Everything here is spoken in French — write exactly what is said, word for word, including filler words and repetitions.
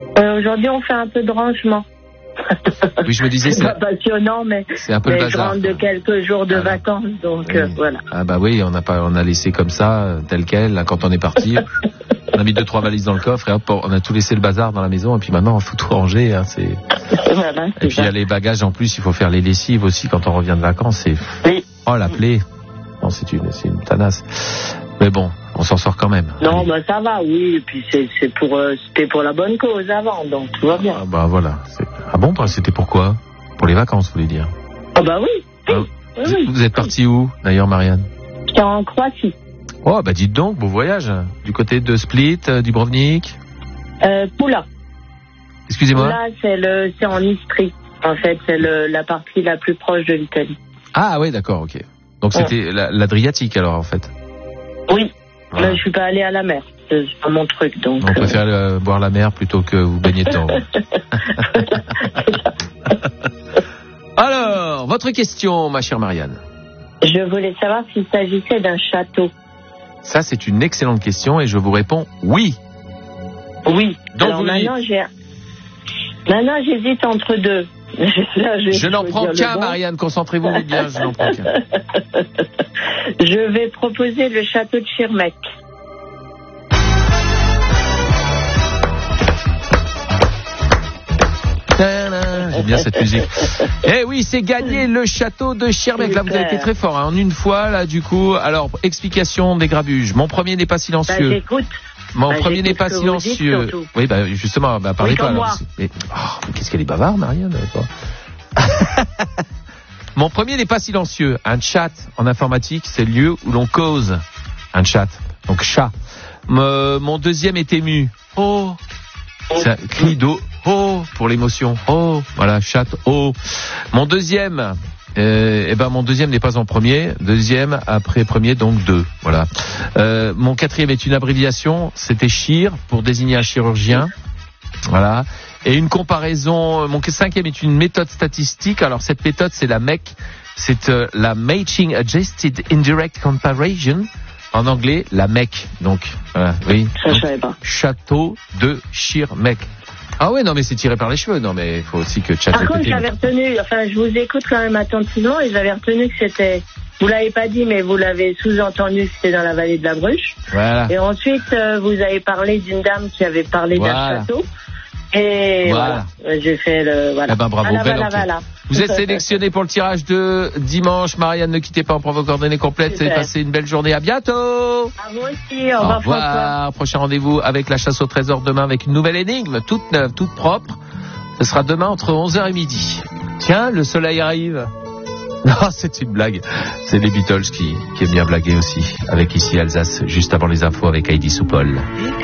euh, Aujourd'hui, on fait un peu de rangement. Oui, je me disais, c'est pas passionnant, mais, c'est un peu mais le bazar. je rentre de quelques jours de ah, vacances, donc oui. euh, voilà. Ah bah oui, on a pas, on a laissé comme ça, tel quel. Là, quand on est parti, on a mis deux trois valises dans le coffre et hop, on a tout laissé le bazar dans la maison. Et puis maintenant, il faut tout ranger. Hein, c'est... Voilà, et puis il y a les bagages en plus. Il faut faire les lessives aussi quand on revient de vacances. C'est oui. Oh la plaie. Non, c'est une, c'est une tanasse. Mais bon, on s'en sort quand même. Non, bah ça va, oui. Et puis c'est, c'est pour, euh, c'était pour la bonne cause avant, donc tout va bien. Ah bah voilà. C'est... Ah bon, c'était pourquoi ? Pour les vacances, vous voulez dire ? Ah bah oui. oui. Ah, oui, vous, oui. vous êtes parti où, d'ailleurs, Marianne ? J'étais en Croatie. Oh bah dites donc, beau voyage. Du côté de Split, euh, Dubrovnik. Euh, Pula. Excusez-moi. Pula, c'est le, c'est en Istrie. En fait, c'est le, la partie la plus proche de l'Italie. Ah oui, d'accord, ok. Donc c'était ouais. la, l'Adriatique alors en fait. Oui, voilà. Mais je suis pas allée à la mer, c'est pas mon truc donc. On préfère euh, boire la mer plutôt que vous baigner dedans. Alors, votre question, ma chère Marianne. Je voulais savoir s'il s'agissait d'un château. Ça, c'est une excellente question et je vous réponds oui. Oui. Donc alors vous maintenant, dites... j'ai... maintenant, j'hésite entre deux. Là, je, je n'en prends qu'un, bon. Marianne, concentrez-vous bien, je n'en prends qu'un. Je vais proposer le château de Schirmeck. J'aime bien cette musique. Eh oui, c'est gagné le château de Schirmeck. Là, vous avez été très fort, hein. En une fois, là, du coup. Alors, explication des grabuges. Mon premier n'est pas silencieux. Bah, j'écoute. Mon bah, premier n'est pas silencieux. Dites, oui, bah, justement, bah, parlez oui, pas. Alors, mais, oh, qu'est-ce qu'elle est bavarde, Marianne. Mon premier n'est pas silencieux. Un chat en informatique, c'est le lieu où l'on cause. Un chat. Donc, chat. Me, mon deuxième est ému. Oh. C'est un cri d'eau. Oh. Pour l'émotion. Oh. Voilà, chat. Oh. Mon deuxième. Euh, eh ben mon deuxième n'est pas en premier, deuxième après premier, donc deux. Voilà. Euh, mon quatrième est une abréviation, c'était chir pour désigner un chirurgien. Voilà. Et une comparaison. Mon cinquième est une méthode statistique. Alors cette méthode, c'est la M E C, c'est euh, la Matching Adjusted Indirect Comparison. En anglais, la M E C. Donc voilà. Oui. Ça, donc, je savais pas. Château de Schirmeck. Ah ouais, non, mais c'est tiré par les cheveux. Non, mais il faut aussi que Tchad. Par contre, j'avais retenu, enfin, je vous écoute quand même attentivement et j'avais retenu que c'était, vous l'avez pas dit, mais vous l'avez sous-entendu que c'était dans la vallée de la Bruche. Voilà. Et ensuite, euh, vous avez parlé d'une dame qui avait parlé voilà. d'un château. Et voilà. voilà. J'ai fait le, voilà. Eh ben, bravo, voilà, belle voilà, enquête. voilà. Vous êtes sélectionné pour le tirage de dimanche. Marianne, ne quittez pas, on prend vos coordonnées complètes. Super. Passez une belle journée. À bientôt. À vous aussi. Au revoir. Au revoir. Prochain rendez-vous avec la chasse au trésor demain avec une nouvelle énigme, toute neuve, toute propre. Ce sera demain entre onze heures et midi. Tiens, le soleil arrive. Non, c'est une blague. C'est les Beatles qui, qui aiment bien blaguer aussi. Avec ici Alsace, juste avant les infos avec Heidi Soupol.